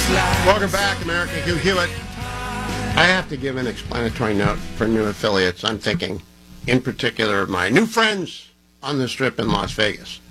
Welcome back, America. Hugh Hewitt. I have to give an explanatory note for new affiliates. I'm thinking, in particular, of my new friends on the Strip in Las Vegas.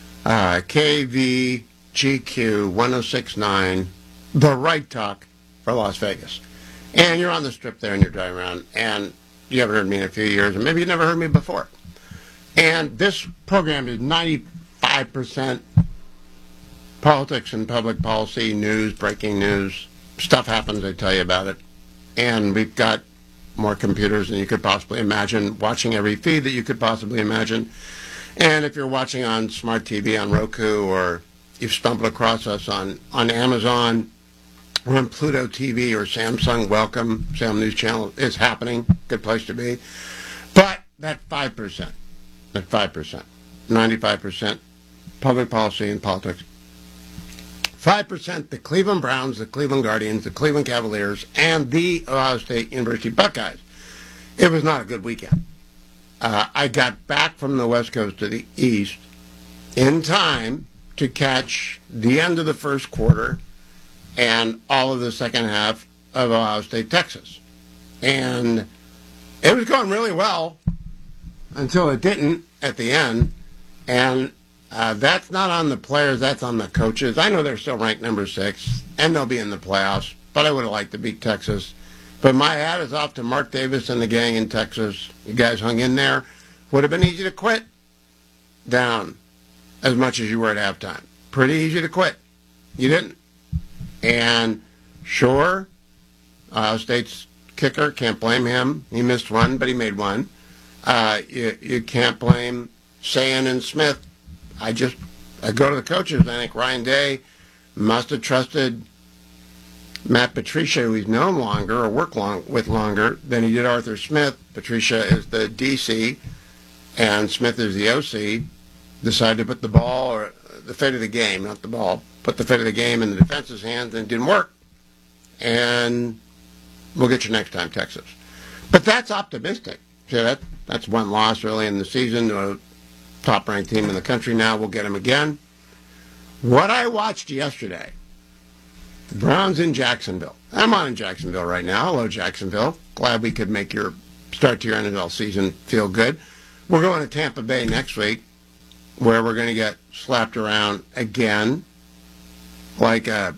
KVGQ 1069, the right talk for Las Vegas. And you're on the Strip there and you're driving around, and you haven't heard me in a few years, and maybe you never heard me before. And this program is 95% politics and public policy, news, breaking news. Stuff happens, I tell you about it. And we've got more computers than you could possibly imagine, watching every feed that you could possibly imagine. And if you're watching on smart TV, on Roku, or you've stumbled across us on Amazon, or on Pluto TV, or Samsung, welcome. Sam News Channel is happening. Good place to be. But that 5%, 95% public policy and politics. 5% the Cleveland Browns, the Cleveland Guardians, the Cleveland Cavaliers, and the Ohio State University Buckeyes. It was not a good weekend. I got back from the West Coast to the East in time to catch the end of the first quarter and all of the second half of Ohio State, Texas. And it was going really well until it didn't at the end. And that's not on the players, that's on the coaches. I know they're still ranked number 6, and they'll be in the playoffs, but I would have liked to beat Texas. But my hat is off to Mark Davis and the gang in Texas. You guys hung in there. Would have been easy to quit down as much as you were at halftime. Pretty easy to quit. You didn't. And sure, Ohio State's kicker, can't blame him. He missed one, but he made one. You can't blame Sayan and Smith. I go to the coaches. I think Ryan Day must have trusted Matt Patricia, who he's known longer or worked with longer than he did Arthur Smith. Patricia is the DC, and Smith is the OC. Decided to put the ball, or the fate of the game, not the ball, put the fate of the game in the defense's hands, and it didn't work. And we'll get you next time, Texas. But that's optimistic. See, that's one loss early in the season to a top-ranked team in the country. Now we'll get them again. What I watched yesterday, the Browns in Jacksonville. I'm on in Jacksonville right now. Hello, Jacksonville. Glad we could make your start to your NFL season feel good. We're going to Tampa Bay next week, where we're going to get slapped around again like a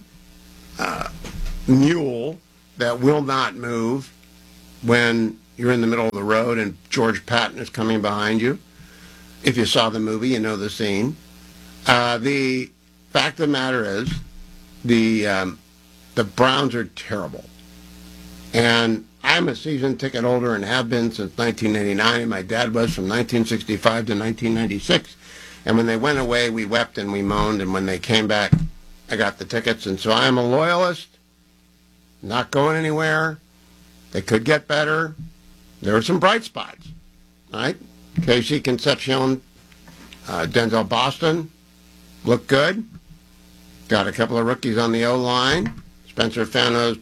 mule that will not move when you're in the middle of the road and George Patton is coming behind you. If you saw the movie, you know the scene. The fact of the matter is, the Browns are terrible. And I'm a season ticket holder and have been since 1989, and my dad was from 1965 to 1996. And when they went away, we wept and we moaned, and when they came back, I got the tickets. And so I am a loyalist, not going anywhere. They could get better. There were some bright spots, right? Casey Concepcion, Denzel Boston, looked good. Got a couple of rookies on the O-line. Spencer Fano's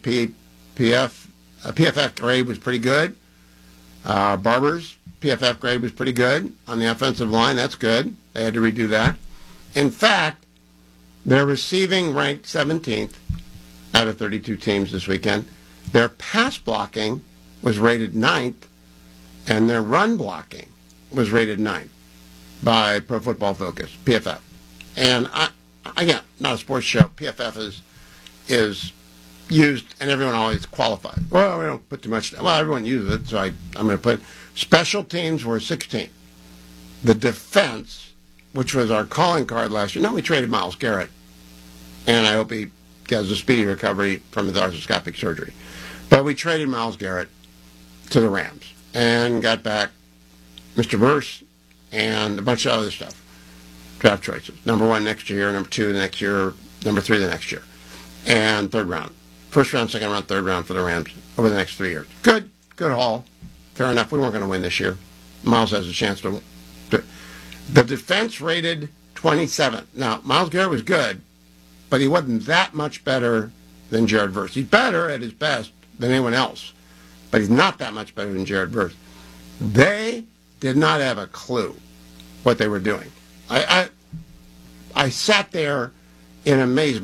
PFF grade was pretty good. Barber's PFF grade was pretty good on the offensive line. That's good. They had to redo that. In fact, they're receiving ranked 17th out of 32 teams this weekend. Their pass blocking was rated 9th, and their run blocking was rated 9th by Pro Football Focus, PFF. And again, not a sports show. PFF is used, and everyone always qualifies. Well, we don't put too much. Well, everyone uses it, so I'm going to put special teams were 16. The defense, which was our calling card last year. No, we traded Myles Garrett, and I hope he gets a speedy recovery from his arthroscopic surgery. But we traded Myles Garrett to the Rams and got back Mr. Verse and a bunch of other stuff. Draft choices. Number 1 next year, number 2 the next year, number 3 the next year. And third round. First round, second round, third round for the Rams over the next 3 years. Good haul. Fair enough. We weren't going to win this year. Myles has a chance to. The defense rated 27. Now, Myles Garrett was good, but he wasn't that much better than Jared Verse. He's better at his best than anyone else, but he's not that much better than Jared Verse. They did not have a clue what they were doing. I sat there in amazement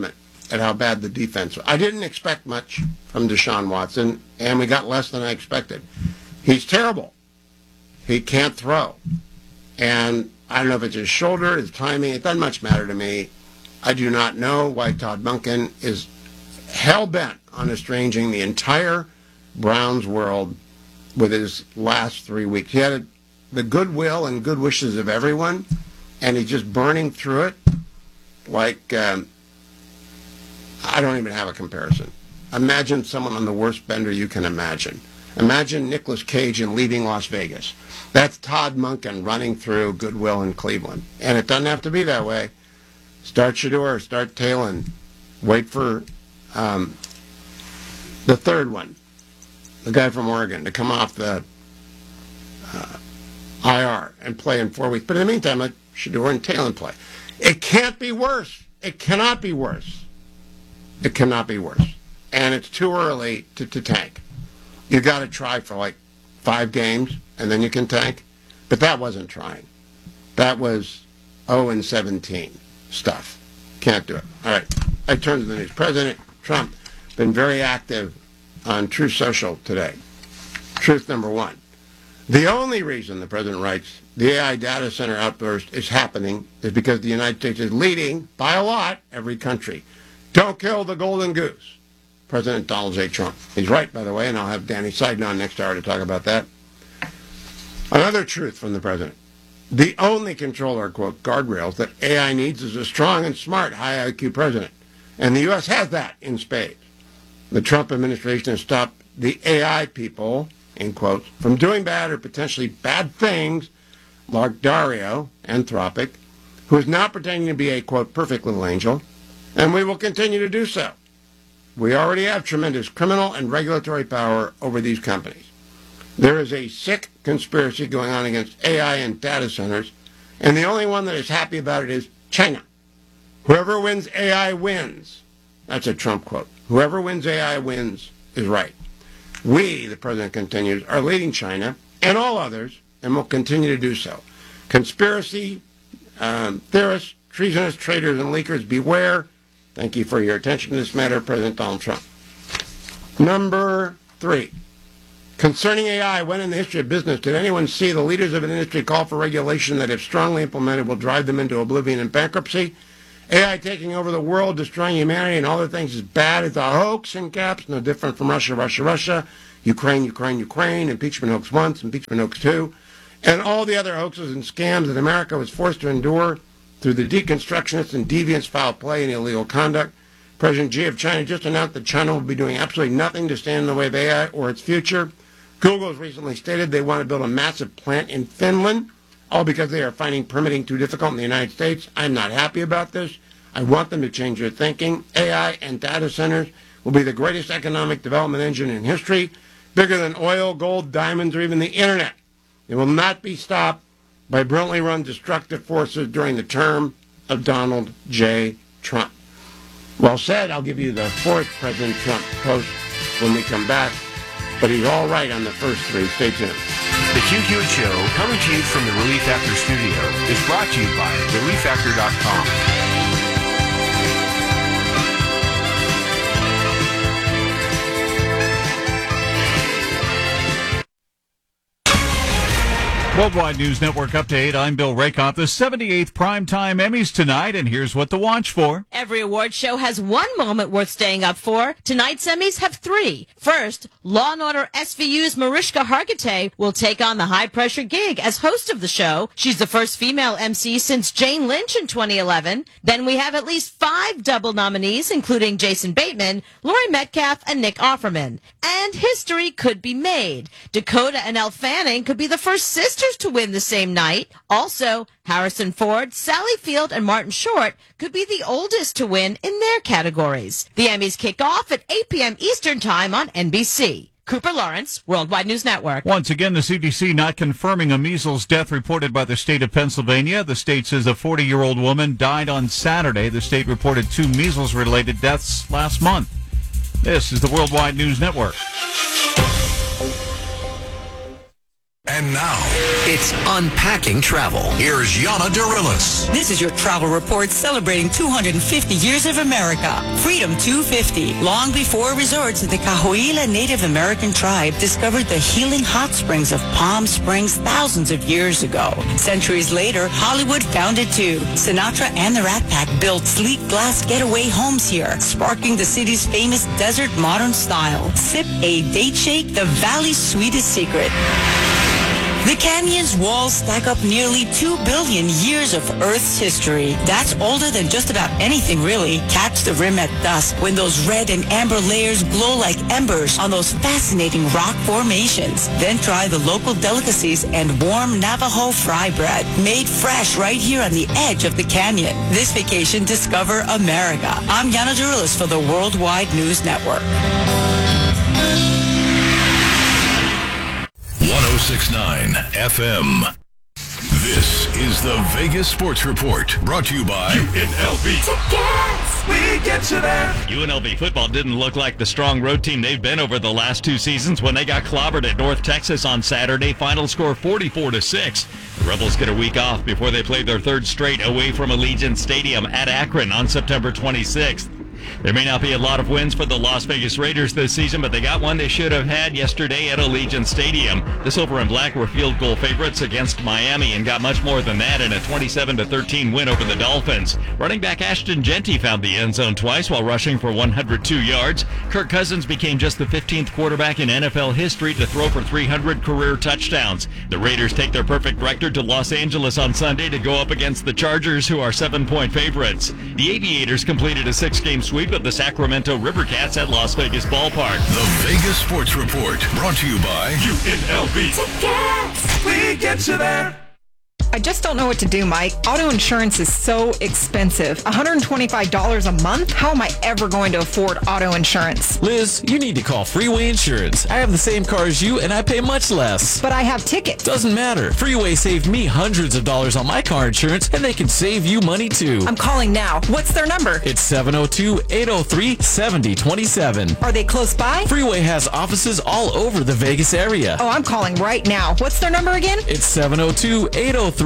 at how bad the defense was. I didn't expect much from Deshaun Watson, and we got less than I expected. He's terrible. He can't throw. And I don't know if it's his shoulder, his timing. It doesn't much matter to me. I do not know why Todd Monken is hell-bent on estranging the entire Browns world with his last 3 weeks. He had the goodwill and good wishes of everyone, and he's just burning through it like, I don't even have a comparison. Imagine someone on the worst bender you can imagine. Imagine Nicolas Cage in Leaving Las Vegas. That's Todd Monken running through goodwill in Cleveland. And it doesn't have to be that way. Start Shedeur, start Talon. Wait for the third one, the guy from Oregon, to come off the IR and play in 4 weeks. But in the meantime, let Shedeur and Talon play. It can't be worse. It cannot be worse. It cannot be worse. And it's too early to tank. You got to try for like 5 games, and then you can tank. But that wasn't trying. That was 0-17 stuff. Can't do it. All right. I turn to the news. President Trump been very active on Truth Social today. Truth number 1. The only reason, the president writes, the AI data center outburst is happening is because the United States is leading, by a lot, every country. Don't kill the golden goose. President Donald J. Trump. He's right, by the way, and I'll have Danny Seiden on next hour to talk about that. Another truth from the president. The only controller, quote, guardrails that AI needs is a strong and smart high IQ president. And the U.S. has that in spades. The Trump administration has stopped the AI people, in quotes, from doing bad or potentially bad things, like Dario, Anthropic, who is now pretending to be a, quote, perfect little angel, and we will continue to do so. We already have tremendous criminal and regulatory power over these companies. There is a sick conspiracy going on against AI and data centers, and the only one that is happy about it is China. Whoever wins AI wins. That's a Trump quote. Whoever wins AI wins is right. We, the president continues, are leading China and all others, and will continue to do so. Conspiracy theorists, treasonous traitors, and leakers, beware. Thank you for your attention to this matter, President Donald Trump. Number 3. Concerning AI, when in the history of business did anyone see the leaders of an industry call for regulation that, if strongly implemented, will drive them into oblivion and bankruptcy? AI taking over the world, destroying humanity, and all the things is bad. It's a hoax, in caps, no different from Russia, Russia, Russia, Ukraine, Ukraine, Ukraine, impeachment hoax 1, impeachment hoax 2, and all the other hoaxes and scams that America was forced to endure through the deconstructionists and deviants, foul play, and illegal conduct. President Xi of China just announced that China will be doing absolutely nothing to stand in the way of AI or its future. Google has recently stated they want to build a massive plant in Finland, all because they are finding permitting too difficult in the United States. I'm not happy about this. I want them to change their thinking. AI and data centers will be the greatest economic development engine in history, bigger than oil, gold, diamonds, or even the internet. It will not be stopped by brilliantly run destructive forces during the term of Donald J. Trump. Well said. I'll give you the 4th President Trump post when we come back. But he's all right on the first 3. Stay tuned. The Hugh Hewitt Show, coming to you from the Relief Factor studio, is brought to you by ReliefFactor.com. Worldwide News Network update. I'm Bill Rakoff. The 78th Primetime Emmys tonight, and here's what to watch for. Every award show has one moment worth staying up for. Tonight's Emmys have 3. First, Law & Order SVU's Mariska Hargitay will take on the high-pressure gig as host of the show. She's the first female MC since Jane Lynch in 2011. Then we have at least 5 double nominees, including Jason Bateman, Laurie Metcalf, and Nick Offerman. And history could be made. Dakota and Elle Fanning could be the first sisters to win the same night. Also, Harrison Ford, Sally Field, and Martin Short could be the oldest to win in their categories. The Emmys kick off at 8 p.m. Eastern Time on NBC. Cooper Lawrence, Worldwide News Network. Once again, the CDC not confirming a measles death reported by the state of Pennsylvania. The state says a 40-year-old woman died on Saturday. The state reported 2 measles-related deaths last month. This is the Worldwide News Network. And now, it's Unpacking Travel. Here's Yana Dirilis. This is your travel report celebrating 250 years of America. Freedom 250. Long before resorts, the Cahuilla Native American tribe discovered the healing hot springs of Palm Springs thousands of years ago. Centuries later, Hollywood found it too. Sinatra and the Rat Pack built sleek glass getaway homes here, sparking the city's famous desert modern style. Sip a date shake, the valley's sweetest secret. The canyon's walls stack up nearly 2 billion years of Earth's history. That's older than just about anything, really. Catch the rim at dusk when those red and amber layers glow like embers on those fascinating rock formations. Then try the local delicacies and warm Navajo fry bread, made fresh right here on the edge of the canyon. This vacation, discover America. I'm Yana Dirilis for the Worldwide News Network. 106.9 FM. This is the Vegas Sports Report, brought to you by UNLV. We get you there. UNLV football didn't look like the strong road team they've been over the last 2 seasons when they got clobbered at North Texas on Saturday. Final score 44-6. The Rebels get a week off before they play their third straight away from Allegiant Stadium at Akron on September 26th. There may not be a lot of wins for the Las Vegas Raiders this season, but they got one they should have had yesterday at Allegiant Stadium. The Silver and Black were field goal favorites against Miami and got much more than that in a 27-13 win over the Dolphins. Running back Ashton Genty found the end zone twice while rushing for 102 yards. Kirk Cousins became just the 15th quarterback in NFL history to throw for 300 career touchdowns. The Raiders take their perfect record to Los Angeles on Sunday to go up against the Chargers, who are 7-point favorites. The Aviators completed a 6-game sweep of the Sacramento Rivercats at Las Vegas Ballpark. The Vegas Sports Report, brought to you by UNLV. We get you there. I just don't know what to do, Mike. Auto insurance is so expensive. $125 a month? How am I ever going to afford auto insurance? Liz, you need to call Freeway Insurance. I have the same car as you, and I pay much less. But I have tickets. Doesn't matter. Freeway saved me hundreds of dollars on my car insurance, and they can save you money, too. I'm calling now. What's their number? It's 702-803-7027. Are they close by? Freeway has offices all over the Vegas area. Oh, I'm calling right now. What's their number again? It's 702-803-7027.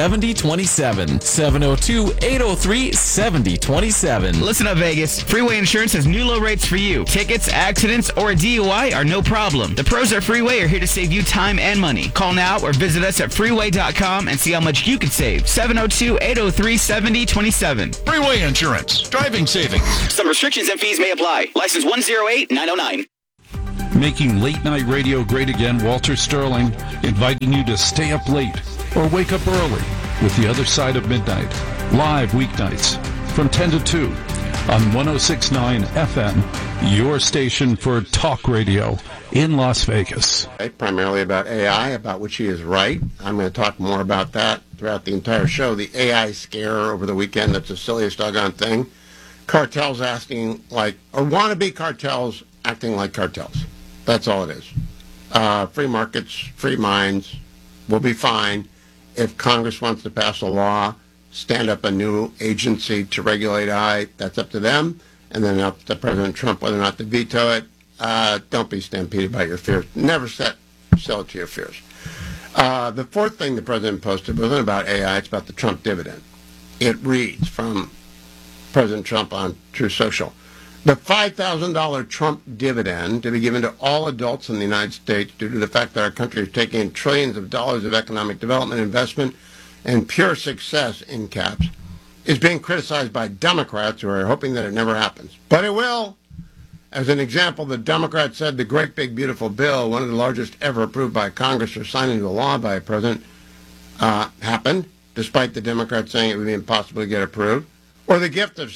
702-803-7027. Listen up, Vegas. Freeway Insurance has new low rates for you. Tickets, accidents, or a DUI are no problem. The pros at Freeway are here to save you time and money. Call now or visit us at freeway.com and see how much you could save. 702-803-7027. Freeway Insurance. Driving savings. Some restrictions and fees may apply. License 108909. Making late night radio great again, Walter Sterling, inviting you to stay up late or wake up early with The Other Side of Midnight. Live weeknights from 10 to 2 on 106.9 FM, your station for talk radio in Las Vegas. Primarily about AI, about which he is right. I'm going to talk more about that throughout the entire show. The AI scare over the weekend, that's the silliest doggone thing. Cartels acting like, or wannabe cartels acting like cartels. That's all it is. Free markets, free minds will be fine. If Congress wants to pass a law, stand up a new agency to regulate AI, that's up to them. And then up to President Trump whether or not to veto it. Don't be stampeded by your fears. Never sell it to your fears. The fourth thing the president posted wasn't about AI, it's about the Trump dividend. It reads from President Trump on Truth Social. The $5,000 Trump dividend to be given to all adults in the United States due to the fact that our country is taking in trillions of dollars of economic development, investment, and pure success in caps is being criticized by Democrats who are hoping that it never happens. But it will. As an example, the Democrats said the great big beautiful bill, one of the largest ever approved by Congress or signed into law by a president, happened, despite the Democrats saying it would be impossible to get approved. Or the gift of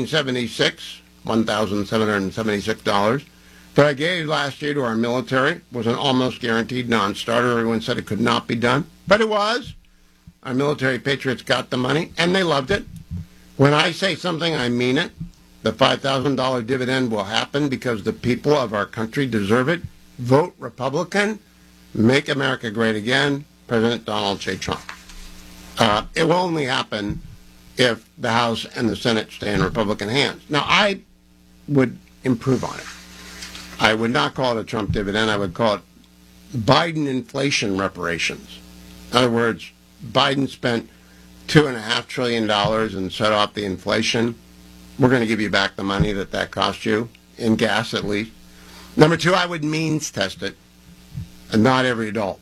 $1,776 that I gave last year to our military was an almost guaranteed non-starter. Everyone said it could not be done, but it was. Our military patriots got the money, and they loved it. When I say something, I mean it. The $5,000 dividend will happen because the people of our country deserve it. Vote Republican. Make America great again. President Donald J. Trump. It will only happen if the House and the Senate stay in Republican hands. Now, I would improve on it. I would not call it a Trump dividend. I would call it Biden inflation reparations. In other words, Biden spent $2.5 trillion and set off the inflation. We're going to give you back the money that cost you, in gas at least. Number two, I would means test it, and not every adult.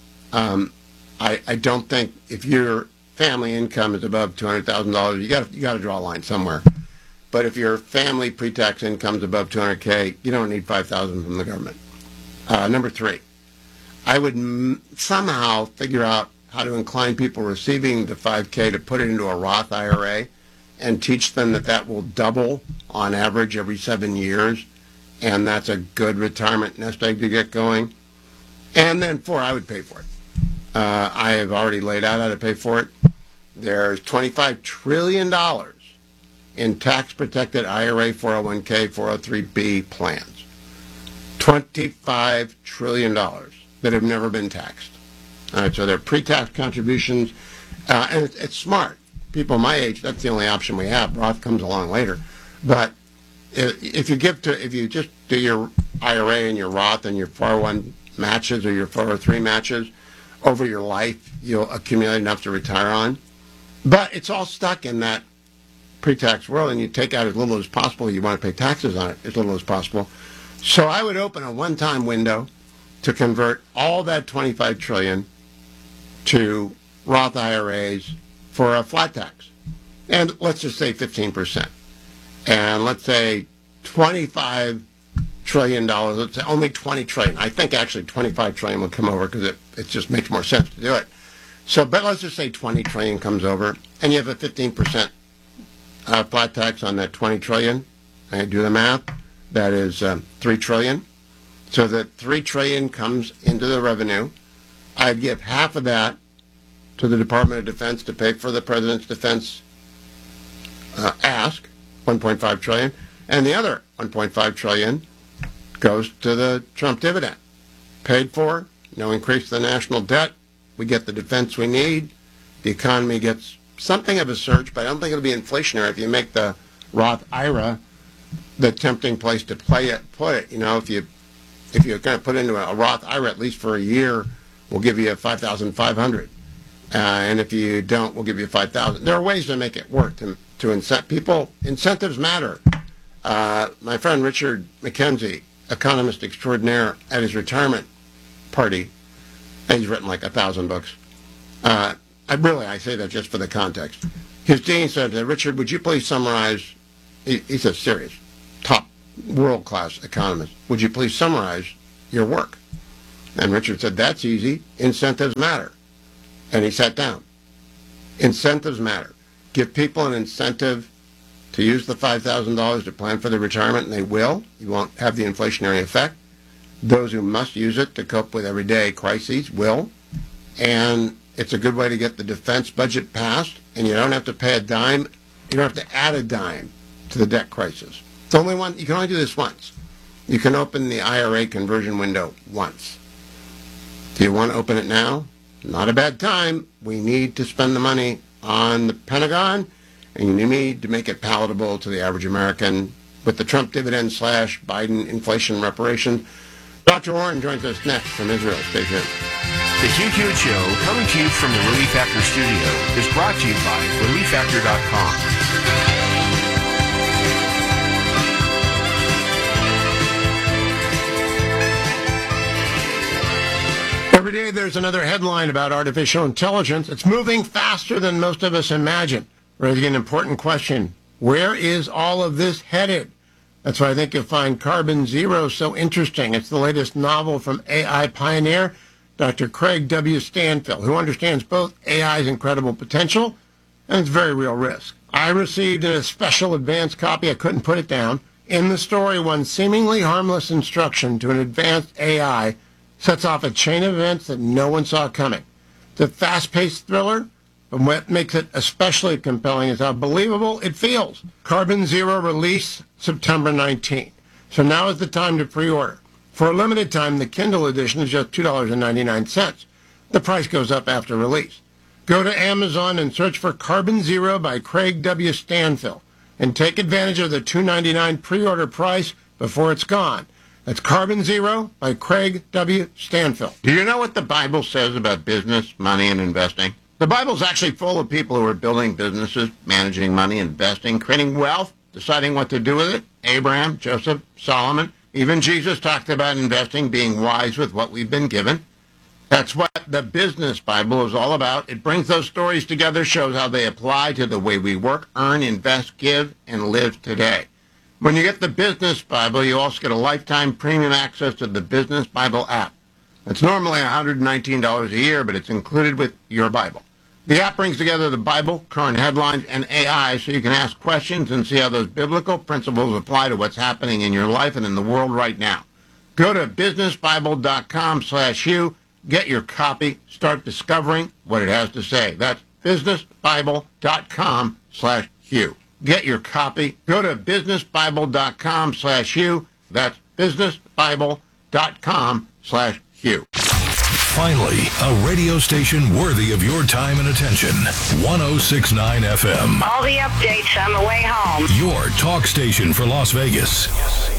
I don't think if your family income is above $200,000, you got to draw a line somewhere. But if your family pre-tax income is above $200K, you don't need $5,000 from the government. Number three, I would somehow figure out how to incline people receiving the $5K to put it into a Roth IRA and teach them that will double on average every 7 years, and that's a good retirement nest egg to get going. And then four, I would pay for it. I have already laid out how to pay for it. There's $25 trillion in tax-protected IRA, 401K, 403B plans. $25 trillion that have never been taxed. All right, so they're pre-tax contributions, and it's smart. People my age, that's the only option we have. Roth comes along later. But if you just do your IRA and your Roth and your 401 matches or your 403 matches, over your life, you'll accumulate enough to retire on. But it's all stuck in that pre-tax world, and you take out as little as possible. You want to pay taxes on it as little as possible. So I would open a one-time window to convert all that $25 trillion to Roth IRAs for a flat tax. And let's just say 15%. And let's say $25 trillion, let's say only $20 trillion. I think actually $25 trillion will come over because it just makes more sense to do it. So, but let's just say $20 trillion comes over, and you have a 15% flat tax on that $20 trillion. I do the math. That is $3 trillion. So that $3 trillion comes into the revenue. I'd give half of that to the Department of Defense to pay for the President's defense ask, $1.5 trillion, and the other $1.5 trillion goes to the Trump dividend. Paid for, no increase to the national debt. We get the defense we need. The economy gets something of a surge, but I don't think it'll be inflationary if you make the Roth IRA the tempting place to put it. You know, if you're going to put into a Roth IRA at least for a year, we'll give you $5,500. And if you don't, we'll give you $5,000. There are ways to make it work to incent people. Incentives matter. My friend Richard McKenzie, economist extraordinaire, at his retirement party, and he's written like 1,000 books. I say that just for the context. His dean said, Richard, would you please summarize, he's a serious, top, world-class economist, would you please summarize your work? And Richard said, that's easy. Incentives matter. And he sat down. Incentives matter. Give people an incentive to use the $5,000 to plan for their retirement, and they will. You won't have the inflationary effect. Those who must use it to cope with everyday crises will. And it's a good way to get the defense budget passed, and you don't have to pay a dime. You don't have to add a dime to the debt crisis. It's only one. You can only do this once. You can open the IRA conversion window once. Do you want to open it now? Not a bad time. We need to spend the money on the Pentagon, and you need to make it palatable to the average American with the Trump dividend / Biden inflation reparation. Dr. Warren joins us next from Israel. Stay tuned. The Q Show, coming to you from the Relief Factor studio, is brought to you by ReliefFactor.com. Every day there's another headline about artificial intelligence. It's moving faster than most of us imagine. Raising an important question. Where is all of this headed? That's why I think you'll find Carbon Zero so interesting. It's the latest novel from AI pioneer Dr. Craig W. Stanfill, who understands both AI's incredible potential and its very real risk. I received a special advanced copy. I couldn't put it down. In the story, one seemingly harmless instruction to an advanced AI sets off a chain of events that no one saw coming. It's a fast-paced thriller, but what makes it especially compelling is how believable it feels. Carbon Zero release September 19th. So now is the time to pre-order. For a limited time, the Kindle edition is just $2.99. The price goes up after release. Go to Amazon and search for Carbon Zero by Craig W. Stanfill and take advantage of the $2.99 pre-order price before it's gone. That's Carbon Zero by Craig W. Stanfield. Do you know what the Bible says about business, money, and investing? The Bible's actually full of people who are building businesses, managing money, investing, creating wealth, deciding what to do with it. Abraham, Joseph, Solomon. Even Jesus talked about investing, being wise with what we've been given. That's what the Business Bible is all about. It brings those stories together, shows how they apply to the way we work, earn, invest, give, and live today. When you get the Business Bible, you also get a lifetime premium access to the Business Bible app. It's normally $119 a year, but it's included with your Bible. The app brings together the Bible, current headlines, and AI so you can ask questions and see how those biblical principles apply to what's happening in your life and in the world right now. Go to businessbible.com/Hugh. Get your copy. Start discovering what it has to say. That's businessbible.com/Hugh. Get your copy. Go to businessbible.com/Hugh. That's businessbible.com/Hugh. Finally, a radio station worthy of your time and attention. 106.9 FM. All the updates on the way home. Your talk station for Las Vegas.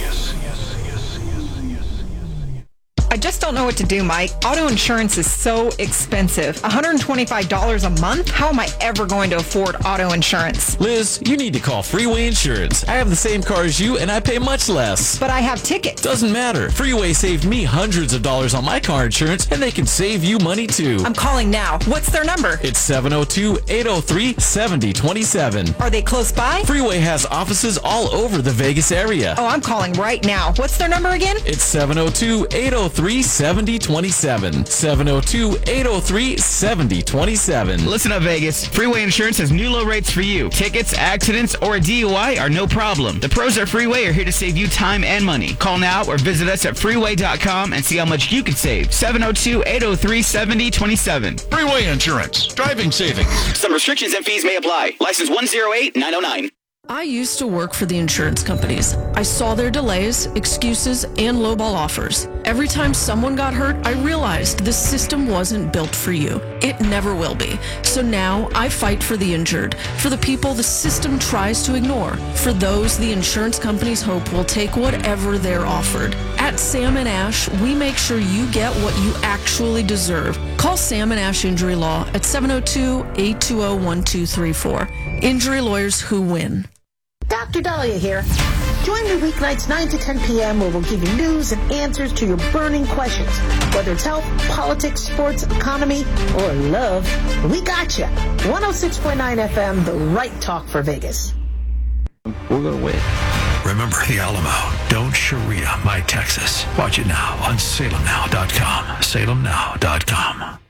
I just don't know what to do, Mike. Auto insurance is so expensive. $125 a month? How am I ever going to afford auto insurance? Liz, you need to call Freeway Insurance. I have the same car as you, and I pay much less. But I have tickets. Doesn't matter. Freeway saved me hundreds of dollars on my car insurance, and they can save you money too. I'm calling now. What's their number? It's 702-803-7027. Are they close by? Freeway has offices all over the Vegas area. Oh, I'm calling right now. What's their number again? It's 702-803-7027. 702-803-7027. Listen up, Vegas. Freeway Insurance has new low rates for you. Tickets, accidents, or a DUI are no problem. The pros at Freeway are here to save you time and money. Call now or visit us at freeway.com and see how much you could save. 702-803-7027. Freeway Insurance. Driving savings. Some restrictions and fees may apply. License 108-909. I used to work for the insurance companies. I saw their delays, excuses, and lowball offers. Every time someone got hurt, I realized the system wasn't built for you. It never will be. So now I fight for the injured, for the people the system tries to ignore, for those the insurance companies hope will take whatever they're offered. At Sam & Ash, we make sure you get what you actually deserve. Call Sam & Ash Injury Law at 702-820-1234. Injury lawyers who win. Dr. Dahlia here. Join me weeknights 9 to 10 p.m. where we'll give you news and answers to your burning questions. Whether it's health, politics, sports, economy, or love, we got you. 106.9 FM, the right talk for Vegas. We're going to win. Remember the Alamo. Don't Sharia my Texas. Watch it now on salemnow.com. salemnow.com.